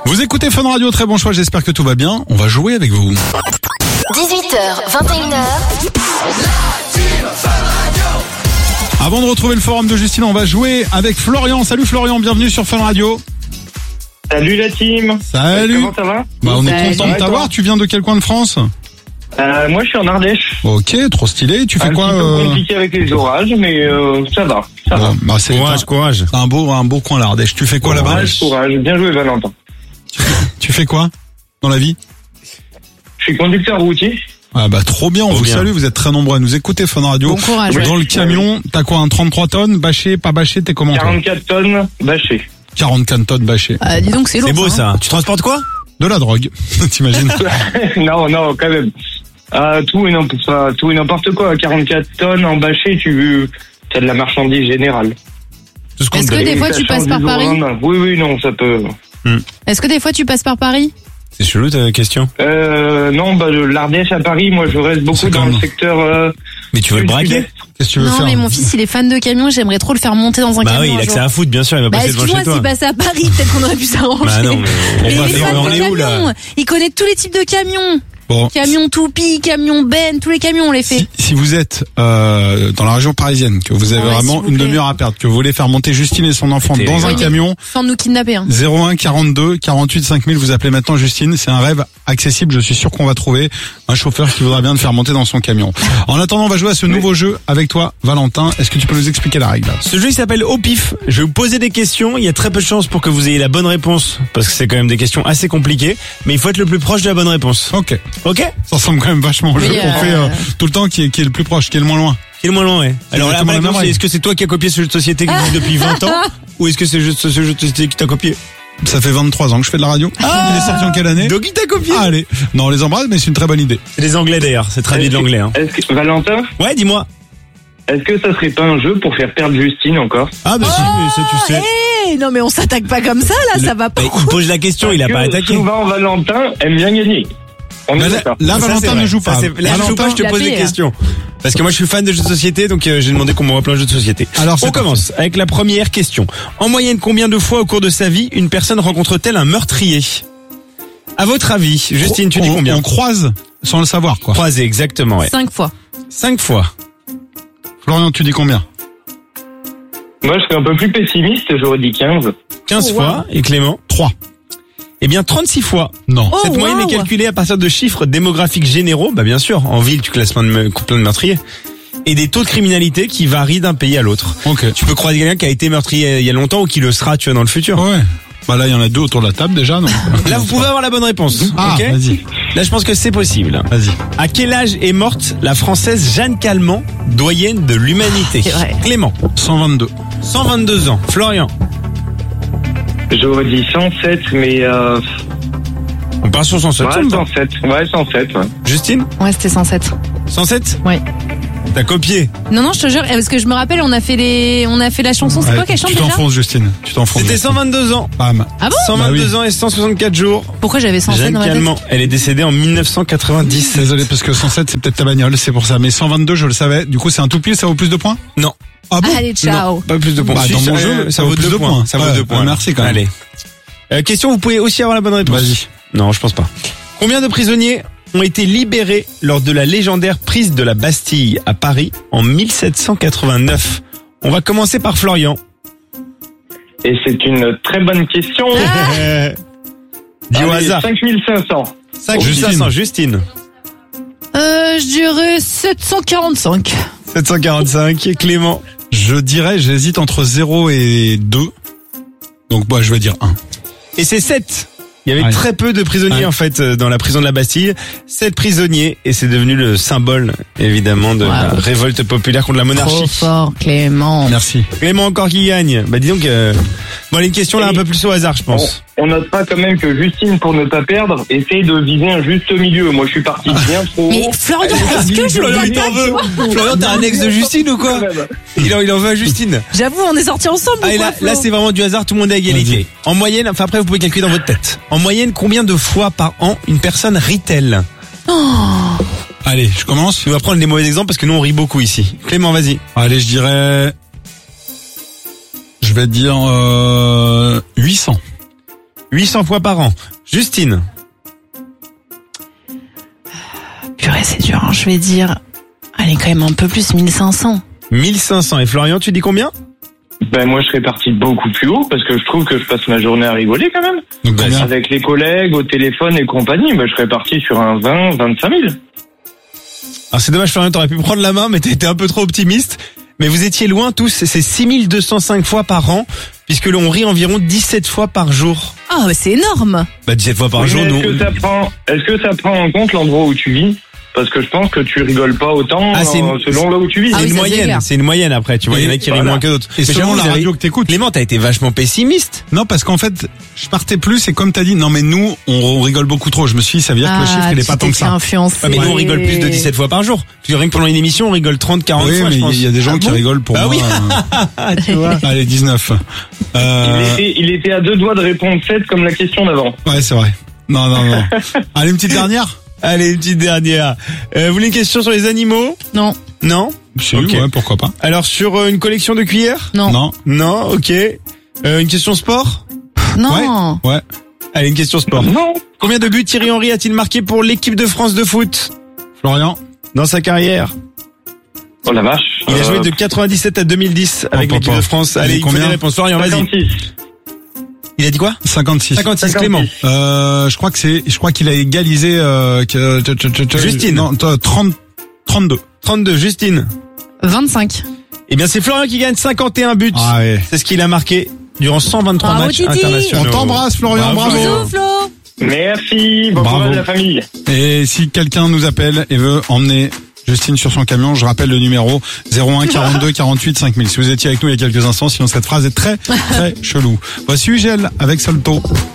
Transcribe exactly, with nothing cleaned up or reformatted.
Vous écoutez Fun Radio, très bon choix, j'espère que tout va bien. On va jouer avec vous. dix-huit heures, vingt et une heures. Avant de retrouver le forum de Justine, on va jouer avec Florian. Salut Florian, bienvenue sur Fun Radio. Salut la team. Salut. Comment ça va? Bah, on est Salut. content de t'avoir. Tu viens de quel coin de France? euh, Moi je suis en Ardèche. Ok, trop stylé. Tu fais Un quoi petit peu euh... compliqué avec les orages, mais euh, ça va. Ça Bon, va. bah, c'est Courage, courage. c'est un beau, un beau coin l'Ardèche. Tu fais quoi là-bas? Courage, courage. Bien joué Valentin. Tu fais quoi dans la vie? Je suis conducteur routier. Ah bah trop bien, on Trop vous bien. salue, vous êtes très nombreux à nous écouter Fun Radio. Bon courage. Dans le camion, t'as quoi, un trente-trois tonnes, bâché, pas bâché, t'es comment toi? quarante-quatre tonnes bâchées. quarante-quatre tonnes bâché. Ah, dis donc, c'est lourd. C'est beau ça. ça. Tu transportes quoi? De la drogue, t'imagines? non, non, quand même. Euh, tout et n'importe pas, tout et n'importe quoi. quarante-quatre tonnes en bâché, tu as de la marchandise générale. Tout ce qu'on Est-ce te que donne. des fois Ça tu passes change par du jour au Paris? lendemain. Oui, oui, non, ça peut. Est-ce que des fois tu passes par Paris? C'est chelou ta question. Euh, non, bah, l'Ardèche à Paris, moi je reste beaucoup C'est dans comme- le secteur. Euh, Mais tu veux le sud- braquer? sud-est. Qu'est-ce que tu veux Non, faire? mais mon fils il est fan de camion, j'aimerais trop le faire monter dans un Bah camion. oui, il un a que jour. ça à foutre, bien sûr, il va Bah passer devant excuse-moi, chez toi. s'il passait à Paris, peut-être qu'on aurait pu s'arranger. Bah non, mais on Mais va il est faire, fan on de est où là? camions. Il connaît tous les types de camions. Bon, Camion toupie, camion ben, tous les camions on les fait. si, si vous êtes euh, dans la région parisienne, que vous avez Ah ouais, vraiment s'il vous une plaît. demi-heure à perdre, que vous voulez faire monter Justine et son enfant C'est- dans un Oui, mais camion, Sans nous kidnapper. Hein. zéro un quarante-deux quarante-huit cinq mille, vous appelez maintenant Justine, c'est un rêve accessible, je suis sûr qu'on va trouver un chauffeur qui voudra bien te faire monter dans son camion. En attendant, on va jouer à ce nouveau jeu avec toi, Valentin. Est-ce que tu peux nous expliquer la règle? Ce jeu il s'appelle Au Pif. Je vais vous poser des questions. Il y a très peu de chances pour que vous ayez la bonne réponse parce que c'est quand même des questions assez compliquées. Mais il faut être le plus proche de la bonne réponse. Ok, Ok? ça ressemble quand même vachement au jeu Oui, qu'on euh, fait euh, tout le temps, qui est, qui est le plus proche, qui est le moins loin. Qui est le moins loin, ouais. Alors la exactement la vraie même question, c'est règle. est-ce que c'est toi qui as copié ce jeu de société qui existe depuis vingt ans ou est-ce que c'est juste ce jeu de société qui t'a copié? Ça fait vingt-trois ans que je fais de la radio. Il est sorti en quelle année? Donc il t'a copié. Ah, allez, non, on les embrasse, mais c'est une très bonne idée. C'est les Anglais d'ailleurs, c'est traduit de l'anglais. Hein. Est-ce que, Valentin, Ouais, dis-moi. est-ce que ça serait pas un jeu pour faire perdre Justine encore? Ah bah si, mais ça tu sais. Eh, non mais on s'attaque pas comme ça là, ça va pas. Bah, il pose la question, il a pas Parce que attaqué. Souvent Valentin aime bien gagner. On Là, est là, d'accord. là, Ça, c'est Valentin vrai. ne joue Ça, pas. c'est- Là, je joue pas, je te Il a pose des payé, là. questions. Parce que moi, je suis fan de jeux de société, donc euh, j'ai demandé qu'on m'envoie plein de jeux de société. Alors, c'est on commence avec la première question. En moyenne, combien de fois au cours de sa vie une personne rencontre-t-elle un meurtrier? À votre avis, Justine, tu dis on, combien? on croise sans le savoir, quoi. Croisé, exactement, ouais. Cinq fois. Cinq fois. Florian, tu dis combien? Moi, je suis un peu plus pessimiste, j'aurais dit quinze. Quinze Oh, fois. Et Clément? trois. Eh bien, trente-six fois. Non. Oh, Cette moyenne wow. est calculée à partir de chiffres démographiques généraux. Bah, bien sûr. En ville, tu classes plein de, me- plein de meurtriers. Et des taux de criminalité qui varient d'un pays à l'autre. Ok. Tu peux croiser quelqu'un qui a été meurtrier il y a longtemps ou qui le sera, tu vois, dans le futur. Ouais. Bah là, il y en a deux autour de la table déjà, non? Là, vous pouvez avoir la bonne réponse. Ah, ok. vas-y, Là, je pense que c'est possible. vas-y. À quel âge est morte la Française Jeanne Calment, doyenne de l'humanité? C'est vrai. Clément, cent vingt-deux. cent vingt-deux ans. Florian, J'aurais dit cent sept, mais euh, on part sur cent sept. ça ouais, me va. cent sept. Ouais, cent sept, ouais. Justine, Ouais, c'était cent sept. cent sept. Ouais. T'as copié. Non non, je te jure, parce que je me rappelle, on a fait les, on a fait la chanson. C'est Ouais, quoi qu'elle chante tu déjà? t'enfonces, Justine. Tu t'enfonces. C'était cent vingt-deux ans. Bam. Ah bon? cent vingt-deux Bah oui. ans et cent soixante-quatre jours. Pourquoi j'avais cent sept Jeanne dans ma tête? Calment, elle est décédée en mille neuf cent quatre-vingt-dix. Désolé, parce que cent sept, c'est peut-être ta bagnole, c'est pour ça. Mais cent vingt-deux, je le savais. Du coup, c'est un tout pile, ça vaut plus de points? Non, Ah bon? Allez, ciao. non, pas plus de points. Bah, Si, dans ça- mon jeu, ça vaut deux points. Ça vaut Ouais, deux points. euh, merci quand même. Allez. Euh, question, vous pouvez aussi avoir la bonne réponse. Vas-y. Non, je pense pas. Combien de prisonniers ont été libérés lors de la légendaire prise de la Bastille à Paris en mille sept cent quatre-vingt-neuf? On va commencer par Florian. Et c'est une très bonne question. Dis au Allez, hasard. cinq mille cinq cents. cinq mille Justine. cinq cents, Justine. Euh, je dirais sept cent quarante-cinq. sept cent quarante-cinq. Clément. Je dirais, j'hésite entre zéro et deux. Donc, bah, je vais dire un. Et c'est sept. Il y avait Ouais. très peu de prisonniers Ouais. en fait euh, dans la prison de la Bastille. Sept prisonniers et c'est devenu le symbole évidemment de la Wow. révolte populaire contre la Trop monarchie. fort, Clément. Merci. Clément encore qui gagne. Bah dis donc. Euh... Bon, allez, une question là un peu plus au hasard, je pense. On notera quand même que Justine, pour ne pas perdre, essaye de viser un juste milieu. Moi, je suis parti bien trop Mais haut. Florian, est-ce que je Florian, vous il t'en attaque, veut. tu vois? Florian, t'as un ex de Justine ou quoi? Quand même. Il en, il en veut à Justine. J'avoue, on est sortis ensemble. Ah, ou et quoi, là, Flo là c'est vraiment du hasard, tout le monde est à égalité. En moyenne, enfin après vous pouvez calculer dans votre tête. En moyenne, combien de fois par an une personne rit-elle? Allez, je commence. On va prendre les mauvais exemples parce que nous on rit beaucoup ici. Clément, vas-y. Allez, je dirais... Je vais dire euh, huit cents. huit cents fois par an. Justine. Purée, c'est dur. Hein. Je vais dire, allez, quand même un peu plus, mille cinq cents. mille cinq cents. Et Florian, tu dis combien? Ben moi je serais parti beaucoup plus haut parce que je trouve que je passe ma journée à rigoler quand même. Donc combien? Avec les collègues, au téléphone et compagnie, ben je serais parti sur un vingt, vingt-cinq mille. Alors c'est dommage Florian, t'aurais pu prendre la main mais t'étais un peu trop optimiste. Mais vous étiez loin tous, c'est six mille deux cent cinq fois par an, puisque l'on rit environ dix-sept fois par jour. Ah, mais c'est énorme. Bah dix-sept fois par Oui, jour, mais nous. est-ce que ça prend, est-ce que ça prend en compte l'endroit où tu vis? Parce que je pense que tu rigoles pas autant Ah, c'est euh, une- selon là où tu vis. Ah C'est oui, une ça, c'est moyenne, clair. c'est une moyenne après, tu vois, il y en a qui rient voilà. moins que d'autres. Et Mais selon j'avoue, la vous avez- radio que t'écoutes. Clément, t'as été vachement pessimiste. Non, parce qu'en fait, je partais plus et comme t'as dit, non mais nous, on, on rigole beaucoup trop. Je me suis dit, ça veut dire que le chiffre, il est pas tant que ça. Influencé. Ouais, mais nous on rigole plus de dix-sept fois par jour. Tu dis rien que pendant une émission, on rigole trente, quarante Oui, fois, mais je pense. il y a des gens Ah qui bon rigolent pour Ah moi. oui. euh, Ah, tu vois. Allez, dix-neuf. Il, Euh, était, il était à deux doigts de répondre sept comme la question d'avant. ouais, c'est vrai. Non, non, non. Allez, une petite dernière? Allez, une petite dernière. Euh, vous voulez une question sur les animaux? Non, Non? Si, Ok. ouais, pourquoi pas. Alors sur euh, une collection de cuillères? non, Non. Non, ok. Euh, une question sport? non. Ouais. Allez, une question sport. Non. Combien de buts Thierry Henry a-t-il marqué pour l'équipe de France de foot Florian? dans sa carrière? Oh la vache. Il a Euh, joué de quatre-vingt-dix-sept à deux mille dix avec Oh, l'équipe papa. de France. Il Allez, est il faut combien des réponses. Florian, vas-y. cinquante-six. Il a dit quoi? cinquante-six. cinquante-six, Clément. Euh, je crois que c'est, je crois qu'il a égalisé, euh, que, t- t- t- t- Justine. Non, t- trente, trente-deux. trente-deux, Justine. vingt-cinq. Eh bien, c'est Florian qui gagne cinquante et un buts. Ah ouais. C'est ce qu'il a marqué durant cent vingt-trois Bravo, matchs Titi. internationaux. On t'embrasse, Florian, bravo. Bisous, Flo. Merci. Bon Bravo. courage la famille. Et si quelqu'un nous appelle et veut emmener Justine sur son camion, je rappelle le numéro zéro un quarante-deux quarante-huit cinq mille. Si vous étiez avec nous il y a quelques instants, sinon cette phrase est très, très chelou. Voici Ugel avec Solto.